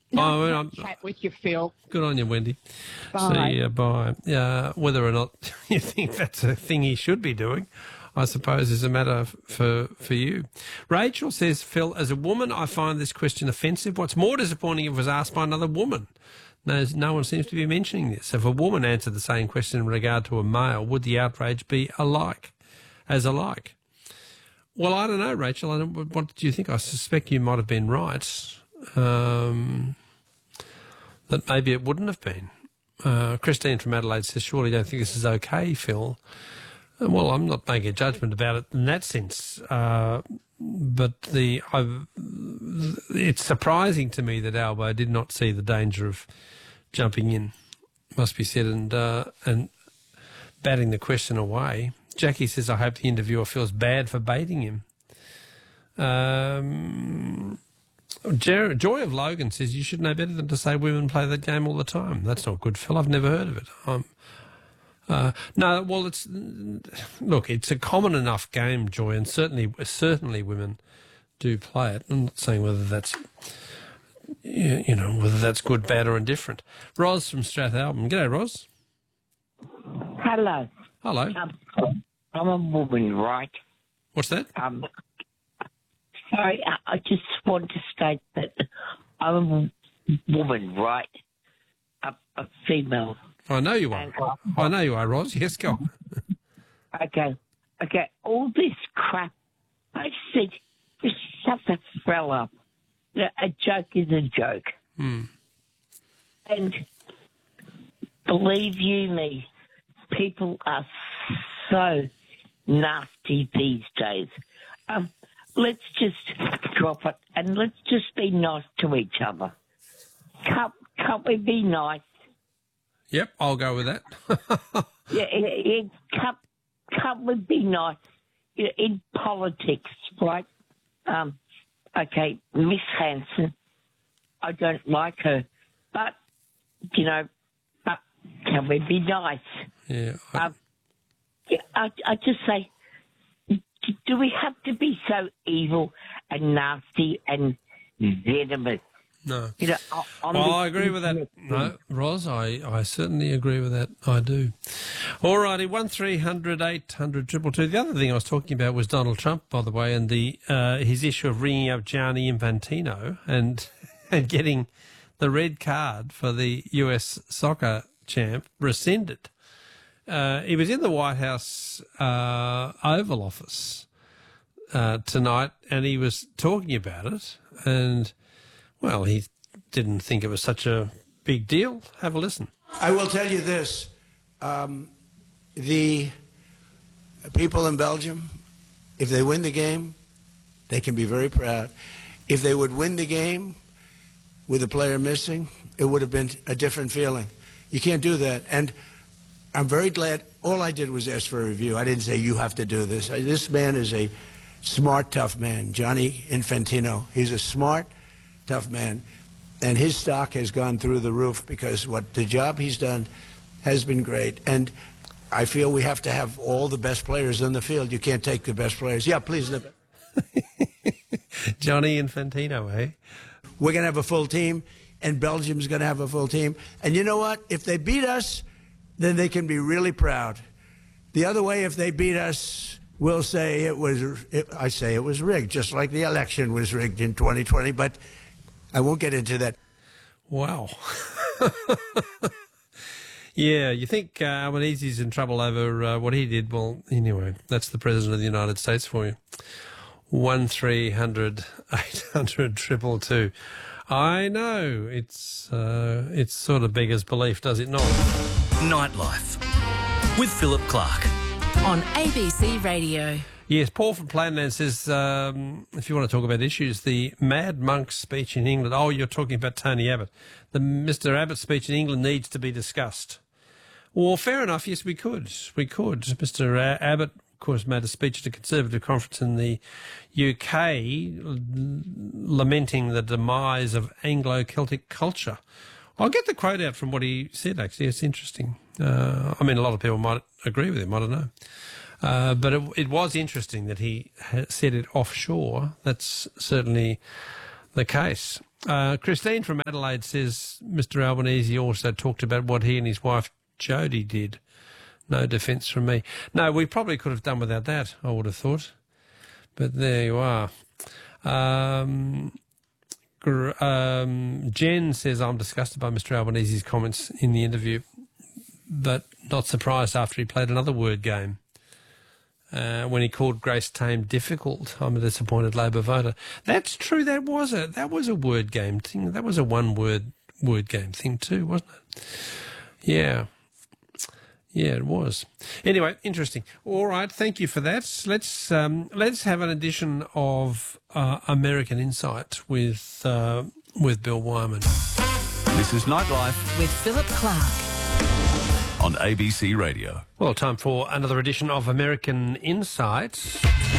Chat with you, Phil. Good on you, Wendy. Bye. See you, bye. Whether or not you think that's a thing he should be doing, I suppose, is a matter for you. Rachel says, Phil, as a woman, I find this question offensive. What's more disappointing if it was asked by another woman? No one seems to be mentioning this. If a woman answered the same question in regard to a male, would the outrage be alike? Well, I don't know, Rachel. What do you think? I suspect you might have been right, that maybe it wouldn't have been. Christine from Adelaide says, surely you don't think this is okay, Phil? Well, I'm not making a judgment about it in that sense, but it's surprising to me that Albo did not see the danger of jumping in, must be said, and batting the question away. Jackie says, I hope the interviewer feels bad for baiting him. Joy of Logan says, you should know better than to say women play that game all the time. That's not good, Phil. I've never heard of it. No, well, it's a common enough game, Joy, and certainly women do play it. I'm not saying whether that's, whether that's good, bad, or indifferent. Ros from Strathalbyn. G'day, Ros. Hello. Hello. I'm a woman, right? What's that? Sorry, I just want to state that I'm a woman, right? A female. I know you are. I know you are, Ros. Yes, go on. Okay. All this crap, I said, just shut the hell up. A joke is a joke. And believe you me, people are so nasty these days. Let's just drop it and let's just be nice to each other. Can't we be nice? Yep, I'll go with that. Can't we be nice in politics, right? Okay, Miss Hanson, I don't like her, but can we be nice? Yeah. I just say, do we have to be so evil and nasty and venomous? No. I agree with that. No, Ros, I certainly agree with that. I do. All righty, 1300 800 222. The other thing I was talking about was Donald Trump, by the way, and his issue of ringing up Gianni Infantino and getting the red card for the US soccer champ rescinded. He was in the White House Oval Office tonight, and he was talking about it, and well, he didn't think it was such a big deal. Have a listen. I will tell you this. The people in Belgium, if they win the game, they can be very proud. If they would win the game with a player missing, it would have been a different feeling. You can't do that. And I'm very glad. All I did was ask for a review. I didn't say you have to do this. This man is a smart, tough man, Gianni Infantino. He's a smart, tough man, and his stock has gone through the roof because the job he's done has been great. And I feel we have to have all the best players on the field. You can't take the best players. Yeah, please. Gianni Infantino, eh? We're going to have a full team, and Belgium's going to have a full team. And you know what? If they beat us, then they can be really proud. The other way, if they beat us, we'll say it was rigged, just like the election was rigged in 2020, but I won't get into that. Wow. Yeah, you think Albanese's in trouble over what he did. Well, anyway, that's the President of the United States for you. 1300 800 222. I know, it's sort of beggars belief, does it not? Nightlife with Philip Clark on ABC Radio. Yes, Paul from Planland says, if you want to talk about issues, the Mad Monk's speech in England. Oh, you're talking about Tony Abbott. The Mr. Abbott speech in England needs to be discussed. Well, fair enough. Yes, we could. Mr. Abbott, of course, made a speech at a Conservative conference in the UK lamenting the demise of Anglo-Celtic culture. I'll get the quote out from what he said, actually. It's interesting. I mean, a lot of people might agree with him. I don't know. But it was interesting that he said it offshore. That's certainly the case. Christine from Adelaide says Mr Albanese also talked about what he and his wife Jodie did. No defence from me. No, we probably could have done without that, I would have thought. But there you are. Jen says, I'm disgusted by Mr Albanese's comments in the interview, but not surprised after he played another word game. When he called Grace Tame difficult, I'm a disappointed Labor voter. That's true, that was a word game thing. That was a one-word game thing too, wasn't it? Yeah. Yeah, it was. Anyway, interesting. All right, thank you for that. Let's have an edition of American Insight with Bill Wyman. This is Nightlife with Philip Clark on ABC Radio. Well, time for another edition of American Insight.